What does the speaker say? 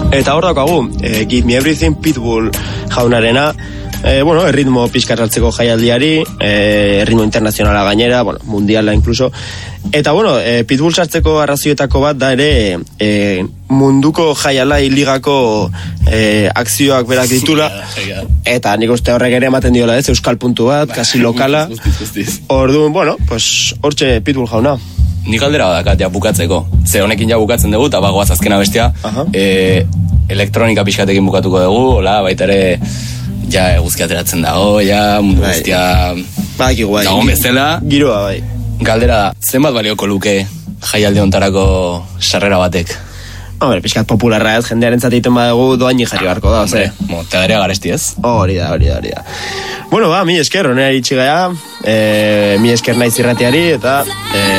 Eta hor daukagu, Give Me Everything Pitbull jaunarena, erritmo pixkat hartzeko jaialdiari, erritmo internazionala gainera, mundiala incluso. Eta Pitbull sartzeko arrazioetako bat da ere munduko jaialai ligako akzioak berak ditula. Eta nik uste horrek ere ematen diola ez, euskal puntu bat, kasi lokala. Orduan, hortxe Pitbull jauna. Nik galdera badakat, bukatzeko. Ze honekin bukatzen dugu, eta bagoaz azkena bestia. Elektronika pixkatekin bukatuko dugu, hola, baita ere, eguzki ateratzen dago, mundu bestia... Dagoen bezala. Giroa, bai. Galdera da, zenbat balioko luke jaialdi hontarako sarrera batek? Hombre, pixkat popularra ez, jendearen zateiten badugu doaini jarri barko da, ze? Te daria garesti ez? Hori da. Mi esker, honera itxigea, mi esker naiz irratiari, eta